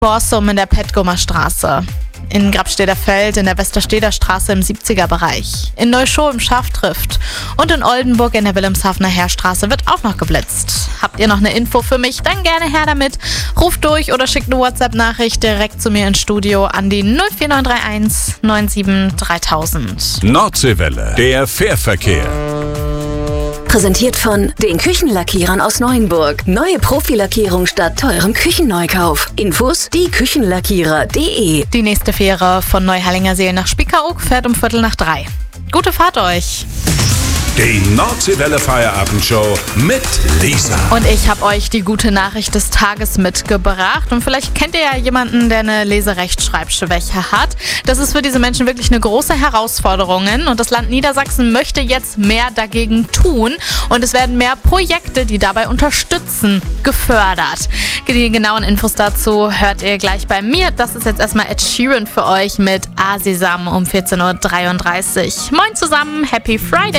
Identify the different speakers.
Speaker 1: Borsum in der Petgomer Straße. In Grabsteder Feld in der Westersteder Straße im 70er-Bereich. In Neuschow im Schaftrift. Und in Oldenburg in der Wilhelmshavener Heerstraße wird auch noch geblitzt. Habt ihr noch eine Info für mich? Dann gerne her damit. Ruft durch oder schickt eine WhatsApp-Nachricht direkt zu mir ins Studio an die 04931 97 3000.
Speaker 2: Nordseewelle, der Fährverkehr.
Speaker 3: Präsentiert von den Küchenlackierern aus Neuenburg. Neue Profilackierung statt teurem Küchenneukauf. Infos dieküchenlackierer.de.
Speaker 1: Die nächste Fähre von Neuhallingerseel nach Spiekeroog fährt um 2:45. Gute Fahrt euch!
Speaker 2: Die Nordseewelle Feierabendshow mit Lisa.
Speaker 1: Und ich habe euch die gute Nachricht des Tages mitgebracht. Und vielleicht kennt ihr ja jemanden, der eine Leserechtschreibschwäche hat. Das ist für diese Menschen wirklich eine große Herausforderung. Und das Land Niedersachsen möchte jetzt mehr dagegen tun. Und es werden mehr Projekte, die dabei unterstützen, gefördert. Die genauen Infos dazu hört ihr gleich bei mir. Das ist jetzt erstmal Ed Sheeran für euch mit Asisam um 14:33 Uhr. Moin zusammen, Happy Friday!